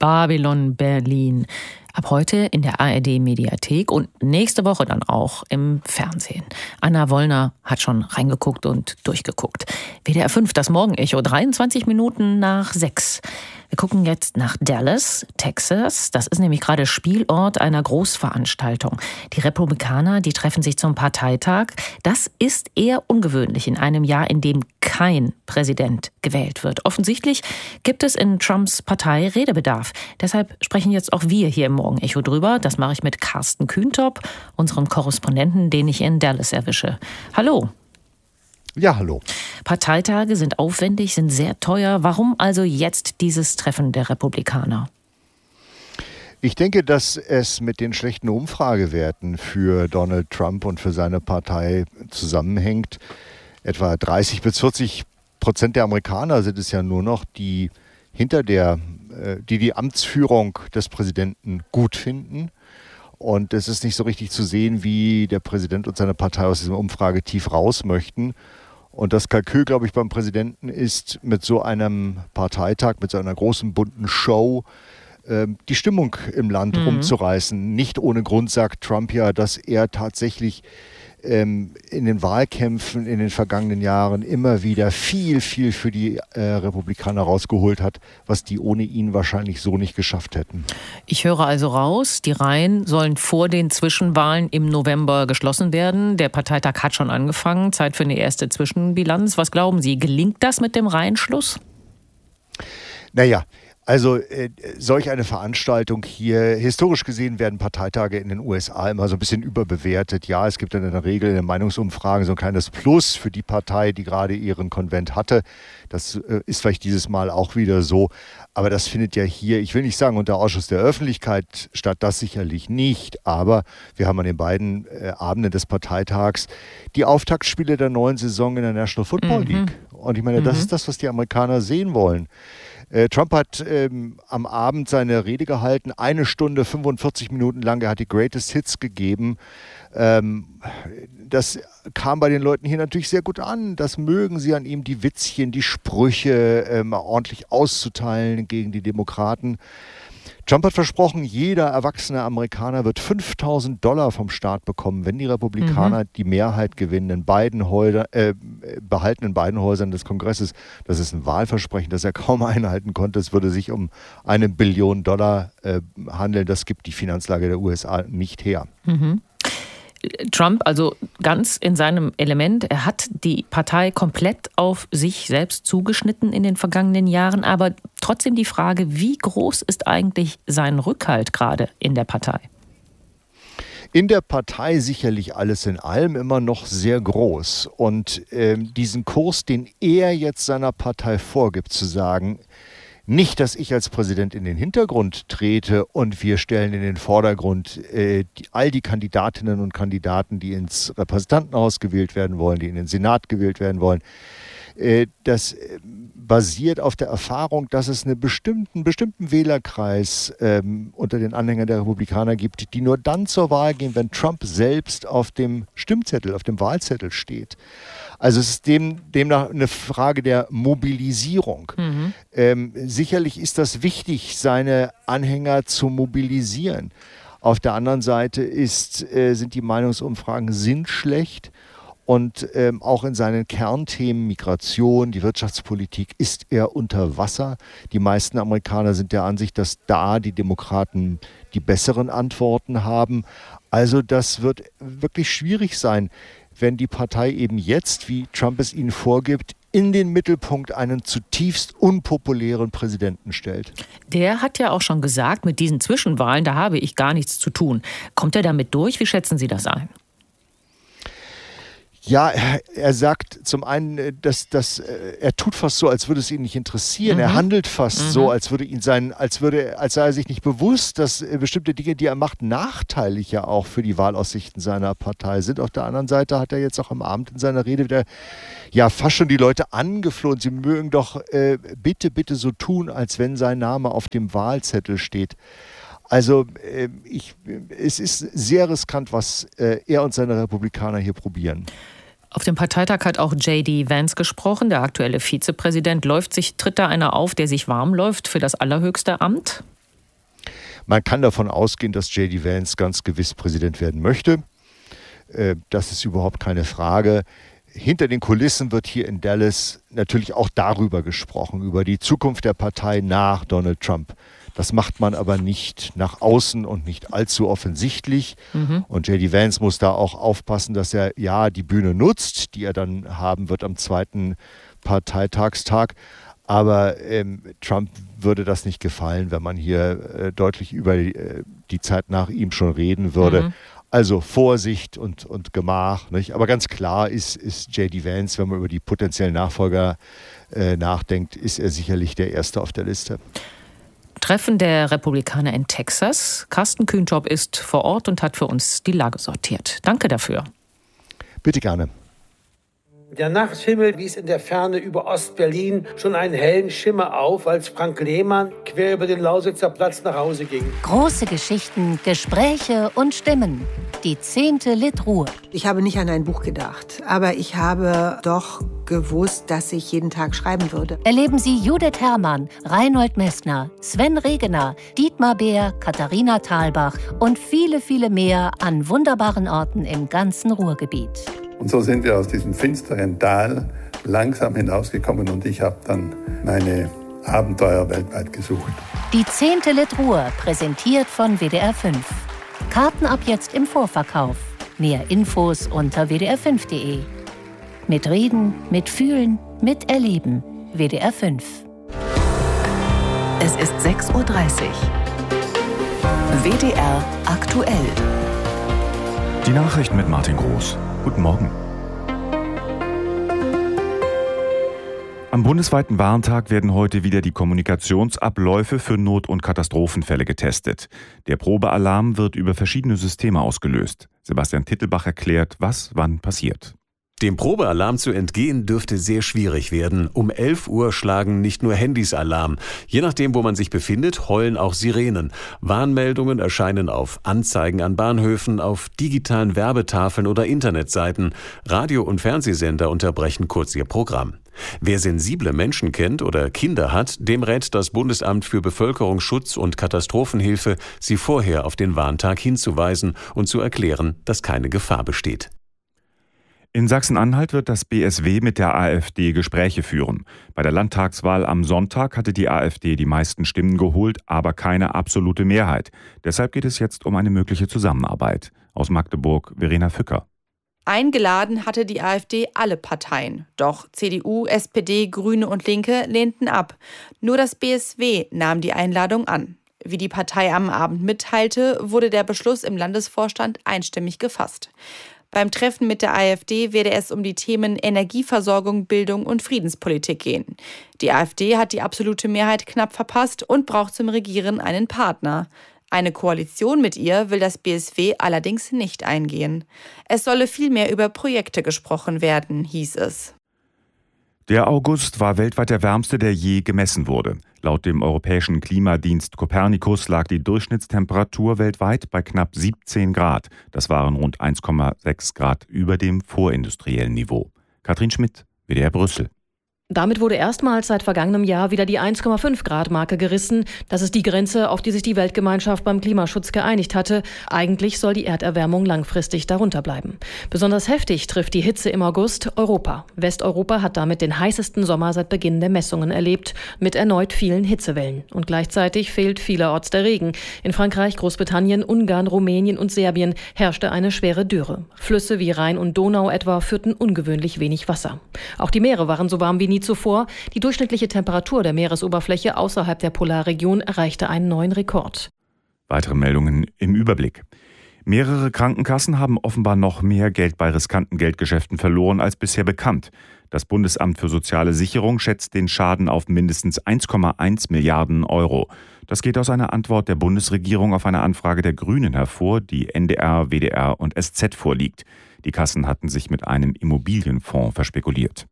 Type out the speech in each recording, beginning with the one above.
Babylon Berlin. Ab heute in der ARD-Mediathek und nächste Woche dann auch im Fernsehen. Anna Wollner hat schon reingeguckt und durchgeguckt. WDR 5, das Morgenecho, 23 Minuten nach 6. Wir gucken jetzt nach Dallas, Texas. Das ist nämlich gerade Spielort einer Großveranstaltung. Die Republikaner, die treffen sich zum Parteitag. Das ist eher ungewöhnlich in einem Jahr, in dem kein Präsident gewählt wird. Offensichtlich gibt es in Trumps Partei Redebedarf. Deshalb sprechen jetzt auch wir hier im Morgenecho drüber. Das mache ich mit Carsten Kühntop, unserem Korrespondenten, den ich in Dallas erwische. Hallo. Ja, hallo. Parteitage sind aufwendig, sind sehr teuer. Warum also jetzt dieses Treffen der Republikaner? Ich denke, dass es mit den schlechten Umfragewerten für Donald Trump und für seine Partei zusammenhängt. Etwa 30-40% der Amerikaner sind es ja nur noch, die die Amtsführung des Präsidenten gut finden. Und es ist nicht so richtig zu sehen, wie der Präsident und seine Partei aus diesem Umfragetief raus möchten. Und das Kalkül, glaube ich, beim Präsidenten ist, mit so einem Parteitag, mit so einer großen bunten Show, die Stimmung im Land umzureißen. Nicht ohne Grund sagt Trump ja, dass er tatsächlich in den Wahlkämpfen in den vergangenen Jahren immer wieder viel für die Republikaner rausgeholt hat, was die ohne ihn wahrscheinlich so nicht geschafft hätten. Ich höre also raus, die Reihen sollen vor den Zwischenwahlen im November geschlossen werden. Der Parteitag hat schon angefangen, Zeit für eine erste Zwischenbilanz. Was glauben Sie, gelingt das mit dem Reihenschluss? Naja, also solch eine Veranstaltung hier, historisch gesehen werden Parteitage in den USA immer so ein bisschen überbewertet. Ja, es gibt dann in der Regel in den Meinungsumfragen so ein kleines Plus für die Partei, die gerade ihren Konvent hatte. Das ist vielleicht dieses Mal auch wieder so. Aber das findet ja hier, ich will nicht sagen unter Ausschuss der Öffentlichkeit statt, das sicherlich nicht. Aber wir haben an den beiden Abenden des Parteitags die Auftaktspiele der neuen Saison in der National Football League. Und ich meine, das ist das, was die Amerikaner sehen wollen. Trump hat am Abend seine Rede gehalten, 1 Stunde 45 Minuten lang. Er hat die Greatest Hits gegeben. Das kam bei den Leuten hier natürlich sehr gut an. Das mögen sie an ihm, die Witzchen, die Sprüche ordentlich auszuteilen gegen die Demokraten. Trump hat versprochen, jeder erwachsene Amerikaner wird $5.000 vom Staat bekommen, wenn die Republikaner die Mehrheit gewinnen in behalten in beiden Häusern des Kongresses. Das ist ein Wahlversprechen, das er kaum einhalten konnte. Es würde sich um $1 Billion handeln. Das gibt die Finanzlage der USA nicht her. Trump also ganz in seinem Element. Er hat die Partei komplett auf sich selbst zugeschnitten in den vergangenen Jahren. Aber trotzdem die Frage, wie groß ist eigentlich sein Rückhalt gerade in der Partei? In der Partei sicherlich alles in allem immer noch sehr groß. Und diesen Kurs, den er jetzt seiner Partei vorgibt, zu sagen, nicht, dass ich als Präsident in den Hintergrund trete und wir stellen in den Vordergrund all die Kandidatinnen und Kandidaten, die ins Repräsentantenhaus gewählt werden wollen, die in den Senat gewählt werden wollen. Das basiert auf der Erfahrung, dass es einen bestimmten Wählerkreis unter den Anhängern der Republikaner gibt, die nur dann zur Wahl gehen, wenn Trump selbst auf dem Stimmzettel, auf dem Wahlzettel steht. Also es ist demnach eine Frage der Mobilisierung. Sicherlich ist das wichtig, seine Anhänger zu mobilisieren. Auf der anderen Seite sind die Meinungsumfragen schlecht. Und auch in seinen Kernthemen Migration, die Wirtschaftspolitik ist er unter Wasser. Die meisten Amerikaner sind der Ansicht, dass da die Demokraten die besseren Antworten haben. Also das wird wirklich schwierig sein, wenn die Partei eben jetzt, wie Trump es ihnen vorgibt, in den Mittelpunkt einen zutiefst unpopulären Präsidenten stellt. Der hat ja auch schon gesagt, mit diesen Zwischenwahlen, da habe ich gar nichts zu tun. Kommt er damit durch? Wie schätzen Sie das ein? Ja, er sagt zum einen, dass er tut fast so, als würde es ihn nicht interessieren. Er handelt fast so, als sei er sich nicht bewusst, dass bestimmte Dinge, die er macht, nachteilig ja auch für die Wahlaussichten seiner Partei sind. Auf der anderen Seite hat er jetzt auch am Abend in seiner Rede wieder fast schon die Leute angeflohen. Sie mögen doch bitte so tun, als wenn sein Name auf dem Wahlzettel steht. Also es ist sehr riskant, was er und seine Republikaner hier probieren. Auf dem Parteitag hat auch J.D. Vance gesprochen, der aktuelle Vizepräsident. Tritt da einer auf, der sich warm läuft für das allerhöchste Amt? Man kann davon ausgehen, dass J.D. Vance ganz gewiss Präsident werden möchte. Das ist überhaupt keine Frage. Hinter den Kulissen wird hier in Dallas natürlich auch darüber gesprochen, über die Zukunft der Partei nach Donald Trump. Das macht man aber nicht nach außen und nicht allzu offensichtlich. Und J.D. Vance muss da auch aufpassen, dass er ja die Bühne nutzt, die er dann haben wird am 2. Parteitagstag. Aber Trump würde das nicht gefallen, wenn man hier deutlich über die Zeit nach ihm schon reden würde. Also Vorsicht und Gemach. Nicht? Aber ganz klar ist J.D. Vance, wenn man über die potenziellen Nachfolger nachdenkt, ist er sicherlich der Erste auf der Liste. Treffen der Republikaner in Texas. Carsten Kühntop ist vor Ort und hat für uns die Lage sortiert. Danke dafür. Bitte gerne. Der Nachthimmel wies in der Ferne über Ostberlin schon einen hellen Schimmer auf, als Frank Lehmann quer über den Lausitzer Platz nach Hause ging. Große Geschichten, Gespräche und Stimmen. Die 10. Litruhe. Ich habe nicht an ein Buch gedacht, aber ich habe doch gewusst, dass ich jeden Tag schreiben würde. Erleben Sie Judith Herrmann, Reinhold Messner, Sven Regener, Dietmar Beer, Katharina Thalbach und viele, viele mehr an wunderbaren Orten im ganzen Ruhrgebiet. Und so sind wir aus diesem finsteren Tal langsam hinausgekommen und ich habe dann meine Abenteuer weltweit gesucht. Die 10. Litruhe, präsentiert von WDR 5. Karten ab jetzt im Vorverkauf. Mehr Infos unter wdr5.de. Mit Reden, mit Fühlen, mit Erleben. WDR 5. Es ist 6:30 Uhr. WDR aktuell. Die Nachrichten mit Martin Groß. Guten Morgen. Am bundesweiten Warntag werden heute wieder die Kommunikationsabläufe für Not- und Katastrophenfälle getestet. Der Probealarm wird über verschiedene Systeme ausgelöst. Sebastian Tittelbach erklärt, was wann passiert. Dem Probealarm zu entgehen dürfte sehr schwierig werden. Um 11 Uhr schlagen nicht nur Handys Alarm. Je nachdem, wo man sich befindet, heulen auch Sirenen. Warnmeldungen erscheinen auf Anzeigen an Bahnhöfen, auf digitalen Werbetafeln oder Internetseiten. Radio- und Fernsehsender unterbrechen kurz ihr Programm. Wer sensible Menschen kennt oder Kinder hat, dem rät das Bundesamt für Bevölkerungsschutz und Katastrophenhilfe, sie vorher auf den Warntag hinzuweisen und zu erklären, dass keine Gefahr besteht. In Sachsen-Anhalt wird das BSW mit der AfD Gespräche führen. Bei der Landtagswahl am Sonntag hatte die AfD die meisten Stimmen geholt, aber keine absolute Mehrheit. Deshalb geht es jetzt um eine mögliche Zusammenarbeit. Aus Magdeburg, Verena Fücker. Eingeladen hatte die AfD alle Parteien. Doch CDU, SPD, Grüne und Linke lehnten ab. Nur das BSW nahm die Einladung an. Wie die Partei am Abend mitteilte, wurde der Beschluss im Landesvorstand einstimmig gefasst. Beim Treffen mit der AfD werde es um die Themen Energieversorgung, Bildung und Friedenspolitik gehen. Die AfD hat die absolute Mehrheit knapp verpasst und braucht zum Regieren einen Partner. Eine Koalition mit ihr will das BSW allerdings nicht eingehen. Es solle vielmehr über Projekte gesprochen werden, hieß es. Der August war weltweit der wärmste, der je gemessen wurde. Laut dem europäischen Klimadienst Copernicus lag die Durchschnittstemperatur weltweit bei knapp 17 Grad. Das waren rund 1,6 Grad über dem vorindustriellen Niveau. Katrin Schmidt, WDR Brüssel. Damit wurde erstmals seit vergangenem Jahr wieder die 1,5 Grad Marke gerissen. Das ist die Grenze, auf die sich die Weltgemeinschaft beim Klimaschutz geeinigt hatte. Eigentlich soll die Erderwärmung langfristig darunter bleiben. Besonders heftig trifft die Hitze im August Europa. Westeuropa hat damit den heißesten Sommer seit Beginn der Messungen erlebt, mit erneut vielen Hitzewellen. Und gleichzeitig fehlt vielerorts der Regen. In Frankreich, Großbritannien, Ungarn, Rumänien und Serbien herrschte eine schwere Dürre. Flüsse wie Rhein und Donau etwa führten ungewöhnlich wenig Wasser. Auch die Meere waren so warm wie nie zuvor. Die durchschnittliche Temperatur der Meeresoberfläche außerhalb der Polarregion erreichte einen neuen Rekord. Weitere Meldungen im Überblick. Mehrere Krankenkassen haben offenbar noch mehr Geld bei riskanten Geldgeschäften verloren als bisher bekannt. Das Bundesamt für Soziale Sicherung schätzt den Schaden auf mindestens 1,1 Milliarden Euro. Das geht aus einer Antwort der Bundesregierung auf eine Anfrage der Grünen hervor, die NDR, WDR und SZ vorliegt. Die Kassen hatten sich mit einem Immobilienfonds verspekuliert.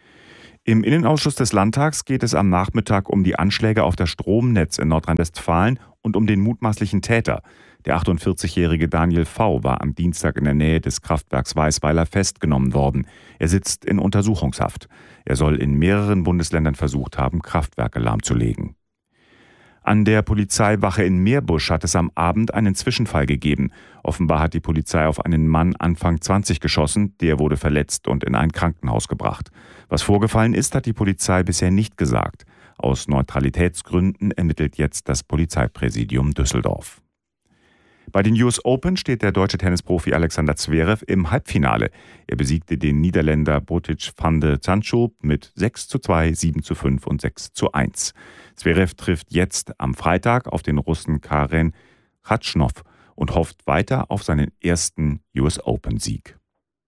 Im Innenausschuss des Landtags geht es am Nachmittag um die Anschläge auf das Stromnetz in Nordrhein-Westfalen und um den mutmaßlichen Täter. Der 48-jährige Daniel V. war am Dienstag in der Nähe des Kraftwerks Weißweiler festgenommen worden. Er sitzt in Untersuchungshaft. Er soll in mehreren Bundesländern versucht haben, Kraftwerke lahmzulegen. An der Polizeiwache in Meerbusch hat es am Abend einen Zwischenfall gegeben. Offenbar hat die Polizei auf einen Mann Anfang 20 geschossen. Der wurde verletzt und in ein Krankenhaus gebracht. Was vorgefallen ist, hat die Polizei bisher nicht gesagt. Aus Neutralitätsgründen ermittelt jetzt das Polizeipräsidium Düsseldorf. Bei den US Open steht der deutsche Tennisprofi Alexander Zverev im Halbfinale. Er besiegte den Niederländer Botic van de Zandschulp mit 6:2, 7:5 und 6:1. Zverev trifft jetzt am Freitag auf den Russen Karen Khachanov und hofft weiter auf seinen ersten US Open-Sieg.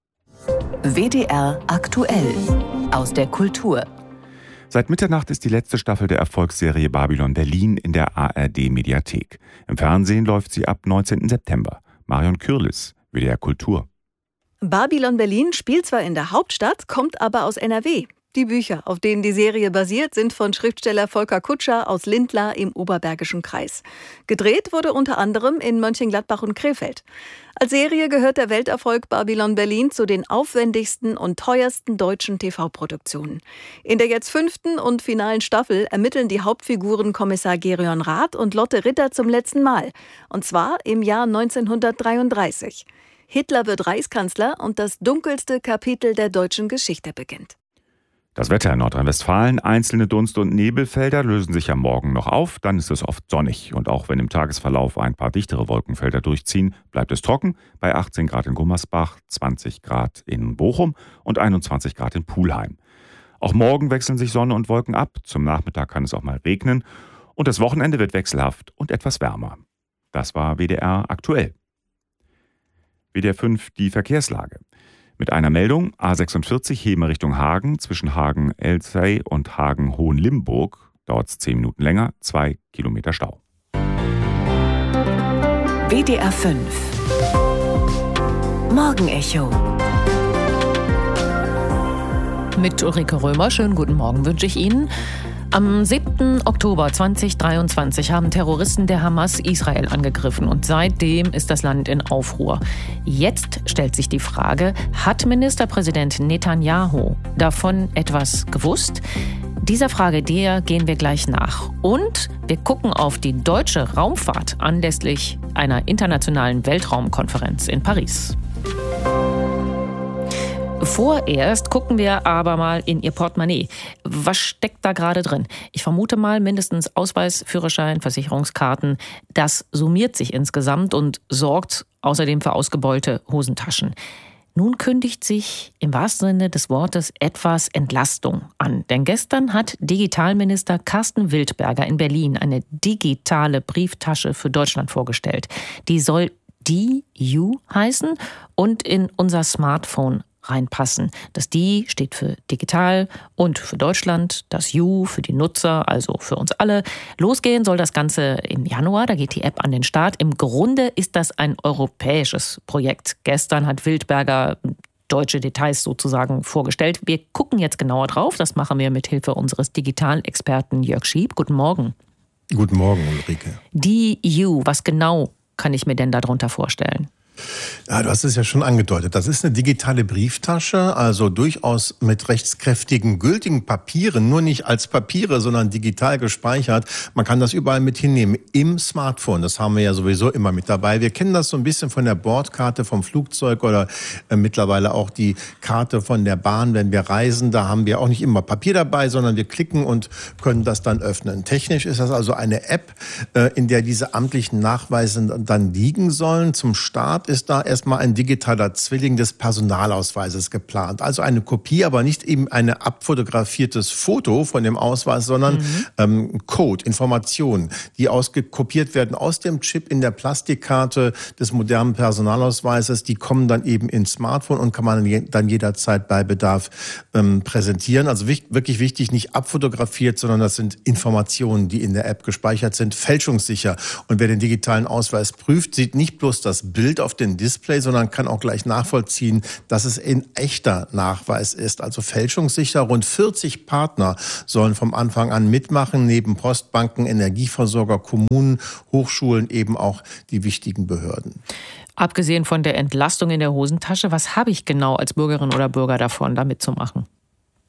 WDR aktuell aus der Kultur. Seit Mitternacht ist die letzte Staffel der Erfolgsserie Babylon Berlin in der ARD-Mediathek. Im Fernsehen läuft sie ab 19. September. Marion Kürlis, WDR Kultur. Babylon Berlin spielt zwar in der Hauptstadt, kommt aber aus NRW. Die Bücher, auf denen die Serie basiert, sind von Schriftsteller Volker Kutscher aus Lindlar im Oberbergischen Kreis. Gedreht wurde unter anderem in Mönchengladbach und Krefeld. Als Serie gehört der Welterfolg Babylon Berlin zu den aufwendigsten und teuersten deutschen TV-Produktionen. In der jetzt 5. und finalen Staffel ermitteln die Hauptfiguren Kommissar Gerion Rath und Lotte Ritter zum letzten Mal. Und zwar im Jahr 1933. Hitler wird Reichskanzler und das dunkelste Kapitel der deutschen Geschichte beginnt. Das Wetter in Nordrhein-Westfalen, einzelne Dunst- und Nebelfelder lösen sich am Morgen noch auf, dann ist es oft sonnig. Und auch wenn im Tagesverlauf ein paar dichtere Wolkenfelder durchziehen, bleibt es trocken bei 18 Grad in Gummersbach, 20 Grad in Bochum und 21 Grad in Pulheim. Auch morgen wechseln sich Sonne und Wolken ab, zum Nachmittag kann es auch mal regnen und das Wochenende wird wechselhaft und etwas wärmer. Das war WDR aktuell. WDR 5 die Verkehrslage. Mit einer Meldung, A46 Hemer Richtung Hagen, zwischen Hagen-Elzey und Hagen-Hohenlimburg, dauert es 10 Minuten länger, 2 Kilometer Stau. WDR 5 Morgenecho. Mit Ulrike Römer, schönen guten Morgen wünsche ich Ihnen. Am 7. Oktober 2023 haben Terroristen der Hamas Israel angegriffen und seitdem ist das Land in Aufruhr. Jetzt stellt sich die Frage, hat Ministerpräsident Netanyahu davon etwas gewusst? Dieser Frage gehen wir gleich nach. Und wir gucken auf die deutsche Raumfahrt anlässlich einer internationalen Weltraumkonferenz in Paris. Vorerst gucken wir aber mal in Ihr Portemonnaie. Was steckt da gerade drin? Ich vermute mal mindestens Ausweis, Führerschein, Versicherungskarten. Das summiert sich insgesamt und sorgt außerdem für ausgebeulte Hosentaschen. Nun kündigt sich im wahrsten Sinne des Wortes etwas Entlastung an. Denn gestern hat Digitalminister Carsten Wildberger in Berlin eine digitale Brieftasche für Deutschland vorgestellt. Die soll DU heißen und in unser Smartphone reinpassen. Das D steht für digital und für Deutschland, das U für die Nutzer, also für uns alle. Losgehen soll das Ganze im Januar, da geht die App an den Start. Im Grunde ist das ein europäisches Projekt. Gestern hat Wildberger deutsche Details sozusagen vorgestellt. Wir gucken jetzt genauer drauf. Das machen wir mit Hilfe unseres Digitalexperten Jörg Schieb. Guten Morgen. Guten Morgen, Ulrike. DU, was genau kann ich mir denn darunter vorstellen? Ja, du hast es ja schon angedeutet. Das ist eine digitale Brieftasche, also durchaus mit rechtskräftigen, gültigen Papieren, nur nicht als Papiere, sondern digital gespeichert. Man kann das überall mit hinnehmen, im Smartphone. Das haben wir ja sowieso immer mit dabei. Wir kennen das so ein bisschen von der Bordkarte vom Flugzeug oder mittlerweile auch die Karte von der Bahn, wenn wir reisen. Da haben wir auch nicht immer Papier dabei, sondern wir klicken und können das dann öffnen. Technisch ist das also eine App, in der diese amtlichen Nachweise dann liegen sollen. Zum Start ist da erstmal ein digitaler Zwilling des Personalausweises geplant. Also eine Kopie, aber nicht eben ein abfotografiertes Foto von dem Ausweis, sondern Code, Informationen, die kopiert werden aus dem Chip in der Plastikkarte des modernen Personalausweises. Die kommen dann eben ins Smartphone und kann man dann jederzeit bei Bedarf präsentieren. Also wirklich wichtig, nicht abfotografiert, sondern das sind Informationen, die in der App gespeichert sind, fälschungssicher. Und wer den digitalen Ausweis prüft, sieht nicht bloß das Bild auf den Display, sondern kann auch gleich nachvollziehen, dass es ein echter Nachweis ist, also fälschungssicher. Rund 40 Partner sollen vom Anfang an mitmachen, neben Postbanken, Energieversorger, Kommunen, Hochschulen, eben auch die wichtigen Behörden. Abgesehen von der Entlastung in der Hosentasche, was habe ich genau als Bürgerin oder Bürger davon, da mitzumachen?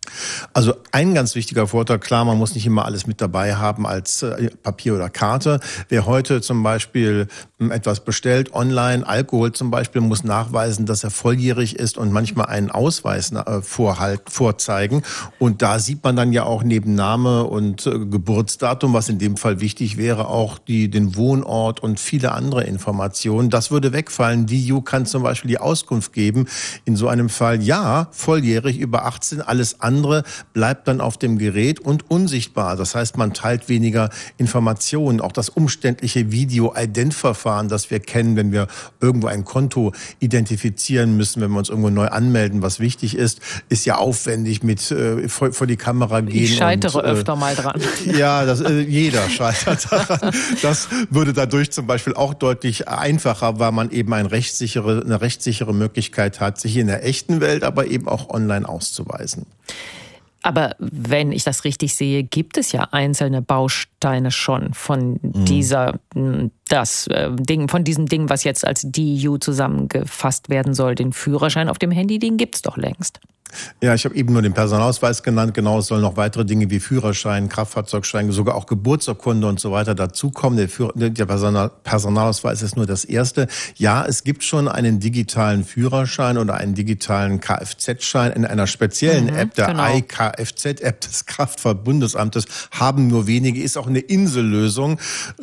Also ein ganz wichtiger Vorteil, klar, man muss nicht immer alles mit dabei haben als Papier oder Karte. Wer heute zum Beispiel etwas bestellt, online, Alkohol zum Beispiel, muss nachweisen, dass er volljährig ist und manchmal einen Ausweis vorzeigen. Und da sieht man dann ja auch neben Name und Geburtsdatum, was in dem Fall wichtig wäre, auch den Wohnort und viele andere Informationen. Das würde wegfallen. Die EU kann zum Beispiel die Auskunft geben, in so einem Fall, ja, volljährig, über 18, alles andere bleibt dann auf dem Gerät und unsichtbar. Das heißt, man teilt weniger Informationen. Auch das umständliche Video-Ident-Verfahren, das wir kennen, wenn wir irgendwo ein Konto identifizieren müssen, wenn wir uns irgendwo neu anmelden, was wichtig ist ja aufwendig mit vor die Kamera gehen. Ich scheitere öfter mal dran. Ja, jeder scheitert daran. Das würde dadurch zum Beispiel auch deutlich einfacher, weil man eben eine rechtssichere Möglichkeit hat, sich in der echten Welt, aber eben auch online auszuweisen. Aber wenn ich das richtig sehe, gibt es ja einzelne Bausteine schon von von diesem Ding, was jetzt als DU zusammengefasst werden soll. Den Führerschein auf dem Handy, den gibt's doch längst. Ja, ich habe eben nur den Personalausweis genannt. Genau, es sollen noch weitere Dinge wie Führerschein, Kraftfahrzeugschein, sogar auch Geburtsurkunde und so weiter dazukommen. Der Personalausweis ist nur das Erste. Ja, es gibt schon einen digitalen Führerschein oder einen digitalen Kfz-Schein in einer speziellen App, der iKFZ-App des Kraftfahrtbundesamtes, haben nur wenige, ist auch eine Insellösung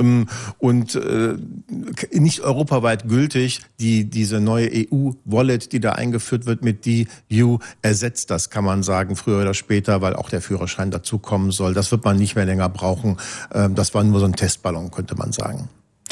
und nicht europaweit gültig. Diese neue EU-Wallet, die da eingeführt wird mit DU, ersetzt das, kann man sagen, früher oder später, weil auch der Führerschein dazukommen soll. Das wird man nicht mehr länger brauchen. Das war nur so ein Testballon, könnte man sagen.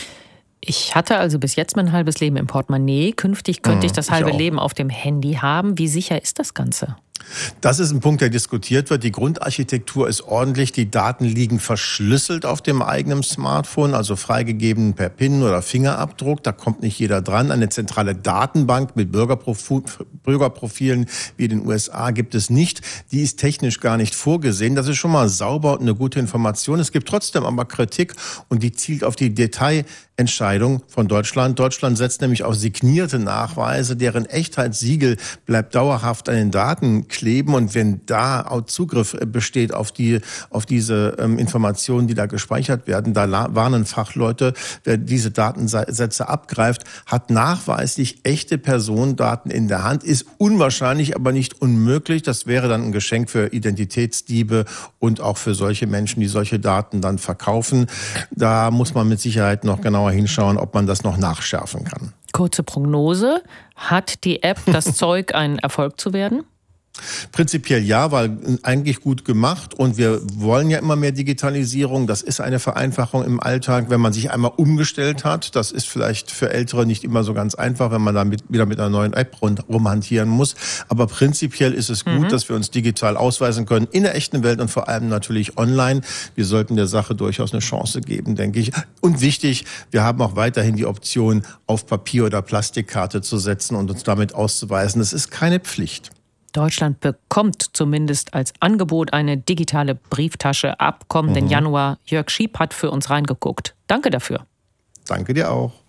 Ich hatte also bis jetzt mein halbes Leben im Portemonnaie. Künftig könnte ich das halbe Leben auf dem Handy haben. Wie sicher ist das Ganze? Das ist ein Punkt, der diskutiert wird. Die Grundarchitektur ist ordentlich. Die Daten liegen verschlüsselt auf dem eigenen Smartphone, also freigegeben per PIN oder Fingerabdruck. Da kommt nicht jeder dran. Eine zentrale Datenbank mit Bürgerprofilen wie in den USA gibt es nicht. Die ist technisch gar nicht vorgesehen. Das ist schon mal sauber und eine gute Information. Es gibt trotzdem aber Kritik und die zielt auf die Detailentscheidung von Deutschland. Deutschland setzt nämlich auf signierte Nachweise, deren Echtheitssiegel bleibt dauerhaft an den Daten kleben. Und wenn da auch Zugriff besteht auf diese Informationen, die da gespeichert werden, da warnen Fachleute, wer diese Datensätze abgreift, hat nachweislich echte Personendaten in der Hand, ist unwahrscheinlich, aber nicht unmöglich. Das wäre dann ein Geschenk für Identitätsdiebe und auch für solche Menschen, die solche Daten dann verkaufen. Da muss man mit Sicherheit noch genauer hinschauen, ob man das noch nachschärfen kann. Kurze Prognose. Hat die App das Zeug, ein Erfolg zu werden? Prinzipiell ja, weil eigentlich gut gemacht und wir wollen ja immer mehr Digitalisierung. Das ist eine Vereinfachung im Alltag, wenn man sich einmal umgestellt hat. Das ist vielleicht für Ältere nicht immer so ganz einfach, wenn man dann wieder mit einer neuen App rumhantieren muss. Aber prinzipiell ist es gut, dass wir uns digital ausweisen können in der echten Welt und vor allem natürlich online. Wir sollten der Sache durchaus eine Chance geben, denke ich. Und wichtig, wir haben auch weiterhin die Option, auf Papier- oder Plastikkarte zu setzen und uns damit auszuweisen. Das ist keine Pflicht. Deutschland bekommt zumindest als Angebot eine digitale Brieftasche ab kommenden Januar. Jörg Schiep hat für uns reingeguckt. Danke dafür. Danke dir auch.